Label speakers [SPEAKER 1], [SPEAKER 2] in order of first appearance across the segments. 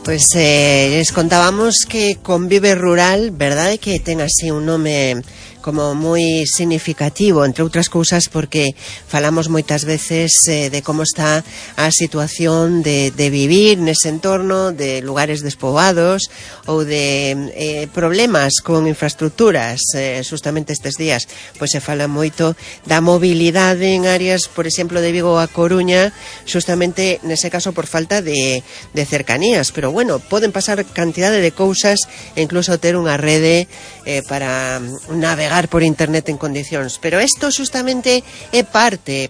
[SPEAKER 1] Pues les contábamos que Convive Rural, verdade que ten así un nome como moi significativo, entre outras cousas porque falamos moitas veces de como está a situación de vivir nese entorno, de lugares despoboados ou de problemas con infraestructuras. Justamente estes días pois se fala moito da mobilidade en áreas, por exemplo, de Vigo a Coruña, justamente nese caso por falta de cercanías, pero bueno, poden pasar cantidade de cousas e incluso ter unha rede para navegar por internet en condicións, pero isto justamente é parte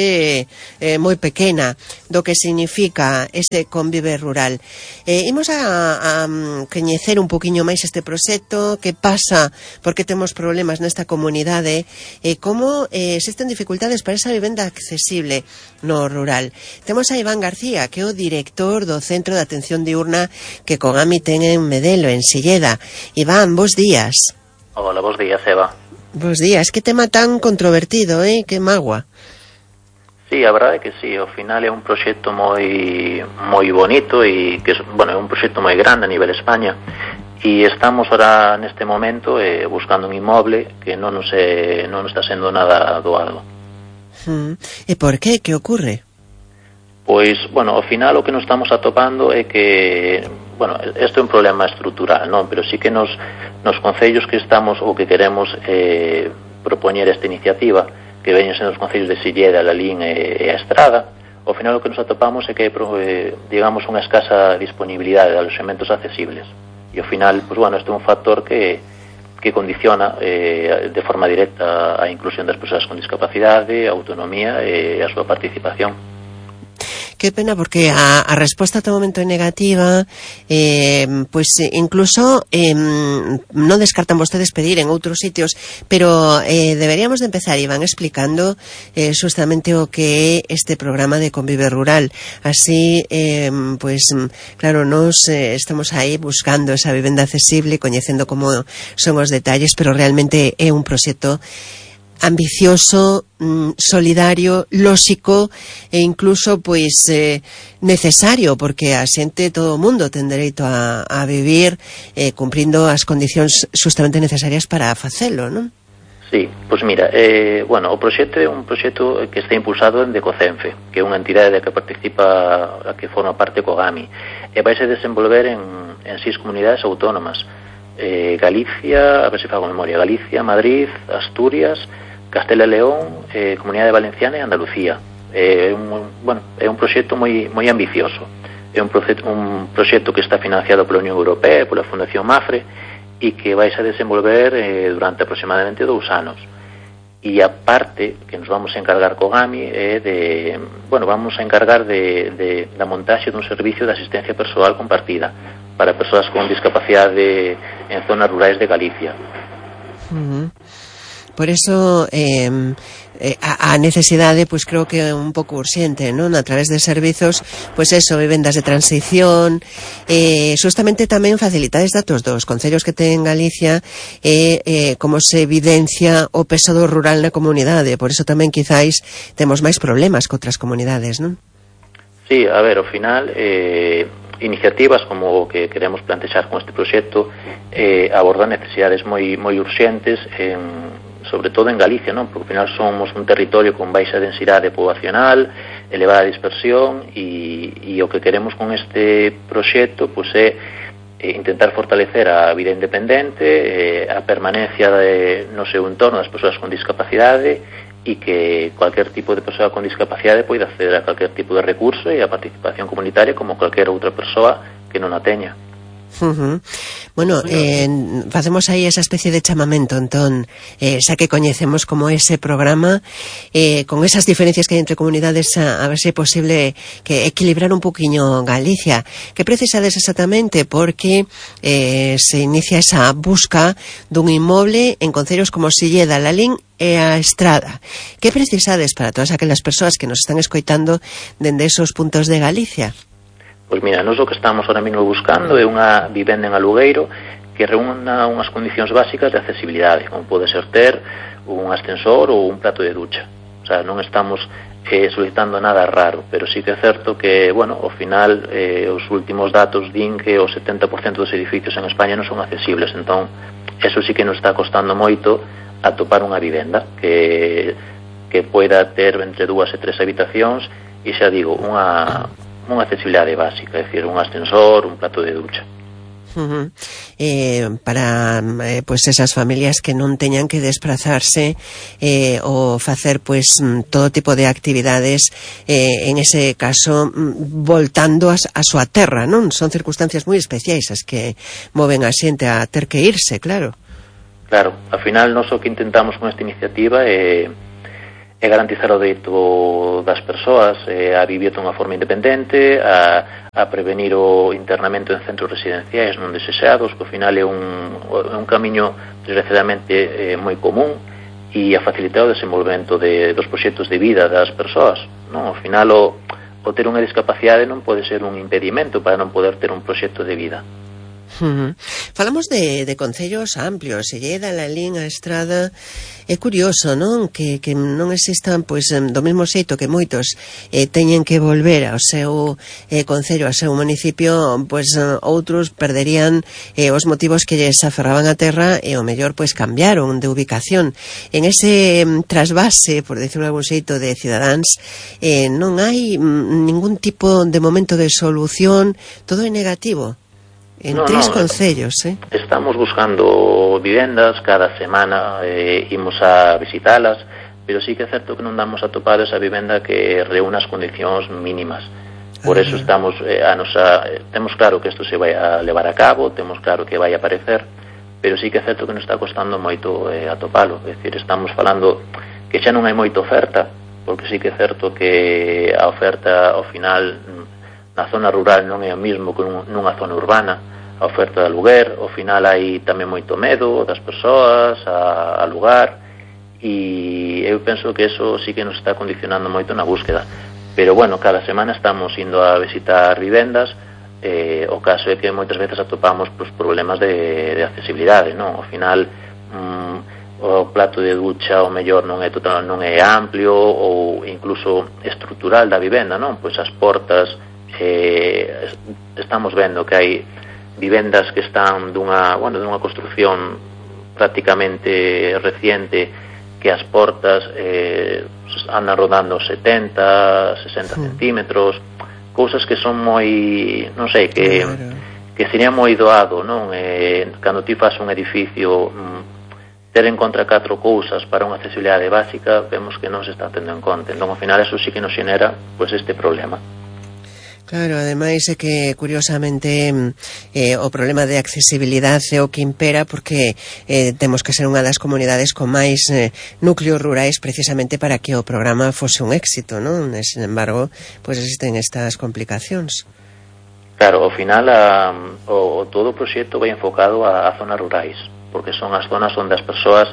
[SPEAKER 1] moi pequena do que significa este Convive Rural. Imos a coñecer un poquinho máis este proxecto, que pasa, porque temos problemas nesta comunidade, como existen dificultades para esa vivenda accesible no rural. Temos a Iván García, que é o director do Centro de Atención Diurna que Cogami ten en Medelo, en Silleda. Iván, bos días.
[SPEAKER 2] Hola, bos días, Eva.
[SPEAKER 1] Bos días, que tema tan controvertido, que magua.
[SPEAKER 2] Sí, a verdade é que sí, ao final é un proxecto moi bonito e que, bueno, é un proxecto moi grande a nivel España e estamos ahora neste momento buscando un inmoble que non está sendo nada doado.
[SPEAKER 1] E por qué? Que ocorre?
[SPEAKER 2] Pois, bueno, ao final o que nos estamos atopando é que, bueno, isto é un problema estrutural, non? Pero sí que nos concellos que estamos ou que queremos propoñer esta iniciativa, que veñen sendo os concellos de Silleda, Lalín e a Estrada, ao final o que nos atopamos é que digamos, unha escasa disponibilidade de aloxamentos accesibles. E ao final, pois, bueno, isto é un factor que condiciona de forma directa a inclusión das persoas con discapacidade, a autonomía e a súa participación.
[SPEAKER 1] Que pena, porque a resposta ata o momento é negativa, pois incluso non descartan vostedes pedir en outros sitios, pero deberíamos de empezar, Iván, explicando justamente o que é este programa de Convive Rural. Así, pois, claro, nos estamos aí buscando esa vivenda accesible, coñecendo como son os detalles, pero realmente é un proxecto ambicioso, solidario, lóxico e incluso pois necesario, porque a xente, todo o mundo ten dereito a vivir cumprindo as condicións justamente necesarias para facelo, non?
[SPEAKER 2] Sí, pois mira, bueno, o proxecto é un proxecto que está impulsado en Decocenfe, que é unha entidade que participa, a que forma parte Cogami, e vai se desenvolver en 6 comunidades autónomas, Galicia, a ver se fago memoria, Galicia, Madrid, Asturias, Castela e León, Comunidade Valenciana e Andalucía. É un proxecto moi ambicioso. É un proxecto que está financiado pola Unión Europea e pola Fundación Mafre e que vais a desenvolver durante aproximadamente 2 anos. E a parte que nos vamos a encargar Cogami é vamos a encargar da montaxe dun servicio de asistencia persoal compartida para persoas con discapacidade en zonas rurais de Galicia.
[SPEAKER 1] Por eso a necesidade, pois creo que é un pouco urxente, non? A través de servizos, pois eso, vivendas de transición, justamente tamén facilitades datos dos concellos que ten Galicia como se evidencia o peso do rural na comunidade. Por eso tamén quizáis temos máis problemas que outras comunidades, non?
[SPEAKER 2] Sí, a ver, ao final iniciativas como o que queremos plantexar con este proxecto abordan necesidades moi urxentes sobre todo en Galicia, non? Porque ao final somos un territorio con baixa densidade poboacional, elevada dispersión e o que queremos con este proxecto pois é intentar fortalecer a vida independente, a permanencia no seu entorno das persoas con discapacidade e que cualquier tipo de persoa con discapacidade poida acceder a cualquier tipo de recurso e a participación comunitaria como cualquier outra persoa que non a teña.
[SPEAKER 1] Bueno, facemos aí esa especie de chamamento, entón, xa que coñecemos como ese programa, con esas diferencias que hai entre comunidades, a ver se é posible que equilibrar un poquinho Galicia. Que precisades exactamente? Porque se inicia esa busca dun inmoble en concellos como Silleda, Lalín e a Estrada. Que precisades para todas aquelas persoas que nos están escoitando dende esos puntos de Galicia?
[SPEAKER 2] Pois mira, nós o que estamos ahora mesmo buscando é unha vivenda en alugueiro que reúna unhas condicións básicas de accesibilidade, como pode ser ter un ascensor ou un plato de ducha. O sea, non estamos solicitando nada raro, pero sí que é certo que, bueno, ao final os últimos datos din que o 70% dos edificios en España non son accesibles, entón eso sí que nos está costando moito atopar unha vivenda que poida ter entre 2 e 3 habitacións e, xa digo, unha accesibilidade básica, é dicir, un ascensor, un plato de ducha.
[SPEAKER 1] Para pues esas familias que non teñan que desplazarse ou facer pues todo tipo de actividades en ese caso voltando a súa terra, non? Son circunstancias moi especiais as que moven a xente a ter que irse, claro.
[SPEAKER 2] Claro, ao final nós o que intentamos con esta iniciativa é garantizar o dereito das persoas a vivir dunha forma independente, a prevenir o internamento en centros residenciais non deseados, que ao final é un camiño desgraciadamente moi común, e a facilitar o desenvolvemento dos proxectos de vida das persoas, non? Ao final o ter unha discapacidade non pode ser un impedimento para non poder ter un proxecto de vida.
[SPEAKER 1] Falamos de concellos amplios, se lle da la lín a estrada. É curioso, non? Que non existan, pois, do mesmo xeito que moitos teñen que volver ao seu concello, ao seu municipio, pois outros perderían os motivos que lles aferraban a terra e ao mellor, pois, cambiaron de ubicación. En ese trasvase, por decirlo de algún xeito, de cidadáns, non hai ningún tipo de momento de solución, todo é negativo. En tres concellos,
[SPEAKER 2] Estamos buscando vivendas, cada semana imos a visitalas, pero sí que é certo que non damos a topar esa vivenda que reúna as condicións mínimas. Por eso estamos temos claro que isto se vai a levar a cabo, temos claro que vai a aparecer, pero sí que é certo que nos está costando moito atopalo. É dicir, estamos falando que xa non hai moita oferta, porque sí que é certo que a oferta ao final na zona rural non é o mismo que nunha zona urbana. A oferta de aluguer, ao final hai tamén moito medo das persoas a alugar, e eu penso que eso sí que nos está condicionando moito na búsqueda. Pero bueno, cada semana estamos indo a visitar vivendas, o caso é que moitas veces atopamos problemas de accesibilidade, non? Ao final o plato de ducha o mellor non é amplio ou incluso estrutural da vivenda, non? Pois as portas, estamos vendo que hai vivendas que están dunha construción prácticamente reciente, que as portas andan rodando 70, 60 centímetros, cousas que son moi, non sei, que sería moi doado, non? Cando ti fas un edificio, ter en contra 4 cousas para unha accesibilidade básica, vemos que non se está tendo en conta. Entón, ao final, eso sí que nos xenera pois este problema.
[SPEAKER 1] Claro, ademais é que, curiosamente, o problema de accesibilidade é o que impera, porque temos que ser unha das comunidades con máis núcleos rurais precisamente para que o programa fose un éxito, non? Sin embargo, pois existen estas complicacións.
[SPEAKER 2] Claro, ao final todo o proxecto vai enfocado a zonas rurais, porque son as zonas onde as persoas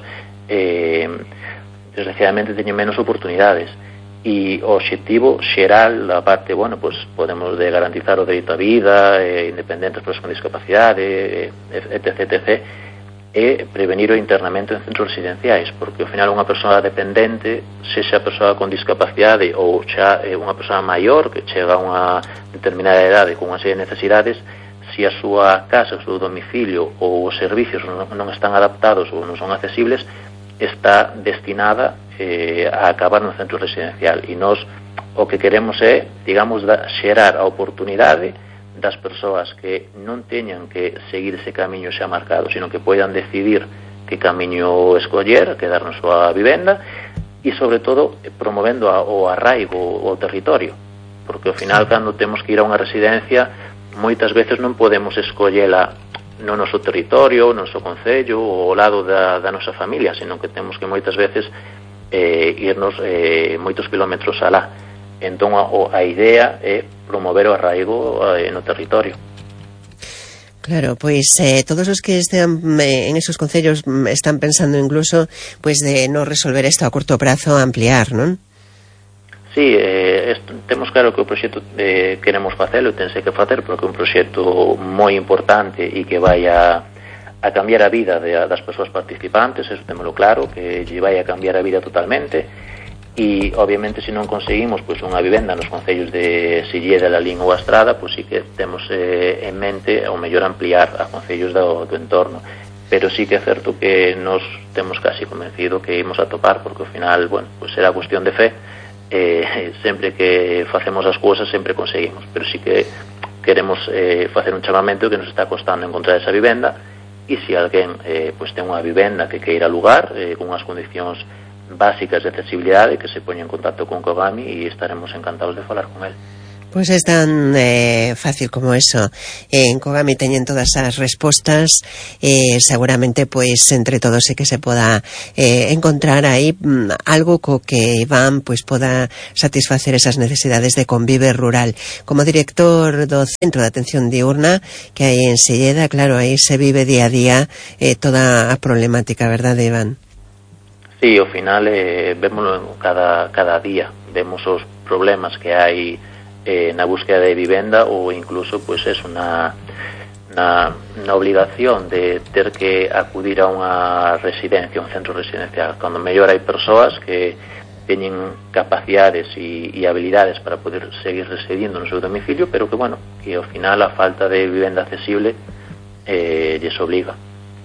[SPEAKER 2] desgraciadamente teñen menos oportunidades. E o obxectivo xeral, a parte, pues podemos de garantizar o dereito á vida, independentes persoas con discapacidade, etc., e prevenir o internamento en centros residenciais, porque ao final unha persoa dependente, sexa persoa con discapacidade ou xa unha persoa maior que chega a unha determinada idade con unha serie de necesidades, se a súa casa, o seu domicilio ou os servicios non están adaptados ou non son accesibles, está destinada a acabar no centro residencial. E nós o que queremos é, digamos, xerar a oportunidade das persoas que non teñan que seguir ese camiño xa marcado, sino que poidan decidir que camiño escoller, quedar na súa vivenda, e sobre todo promovendo o arraigo ao territorio, porque ao final cando temos que ir a unha residencia moitas veces non podemos escollela no noso territorio, no noso concello ou ao lado da nosa familia, sino que temos que moitas veces irnos moitos kilómetros alá. Entón a idea é promover o arraigo no territorio.
[SPEAKER 1] Claro, pois todos os que estean en esos concellos están pensando incluso pois de non resolver isto a corto prazo, ampliar, non?
[SPEAKER 2] Sí, temos claro que o proxecto queremos facelo, tense que facer, porque é un proxecto moi importante e que vai a cambiar a vida das persoas participantes, eso témolo claro, que lle vai a cambiar a vida totalmente, E obviamente se non conseguimos pois unha vivenda nos concellos de Silleda, Lalín ou Astrada, pois sí que temos en mente ao mellor ampliar a concellos do entorno, pero sí que é certo que nos temos casi convencido que imos a topar, porque ao final, bueno, pois será cuestión de fe, sempre que facemos as cousas sempre conseguimos, pero sí que queremos facer un chamamento que nos está costando encontrar esa vivenda, e se alguén pois ten unha vivenda que queira alugar con unhas condicións básicas de accesibilidade, que se poña en contacto con Kogami e estaremos encantados de falar con él.
[SPEAKER 1] Pois é tan fácil como eso. En Kogami teñen todas as respostas, seguramente pois entre todos é que se poda encontrar aí algo co que Iván pois poda satisfacer esas necesidades de convive rural. Como director do Centro de Atención Diurna que hai en Silleda, claro, aí se vive día a día toda a problemática, verdade, Iván?
[SPEAKER 2] Sí, ao final vémoslo cada día, vemos os problemas que hai na búsqueda de vivenda, ou incluso pois é na obligación de ter que acudir a unha residencia, un centro residencial, cando mellor hai persoas que teñen capacidades e habilidades para poder seguir residindo no seu domicilio, pero que, bueno, que ao final a falta de vivenda accesible lles obliga.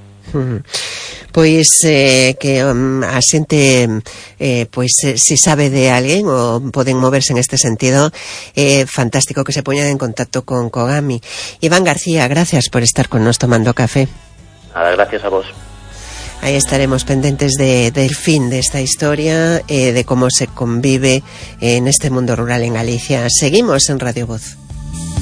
[SPEAKER 1] Pois que a xente pois se sabe de alguén ou poden moverse en este sentido, fantástico que se poñan en contacto con Kogami. Iván García, gracias por estar con nos tomando café.
[SPEAKER 2] Nada, gracias a vos.
[SPEAKER 1] Ahí estaremos pendentes del fin de esta historia, de cómo se convive en este mundo rural en Galicia. Seguimos en Radio Voz.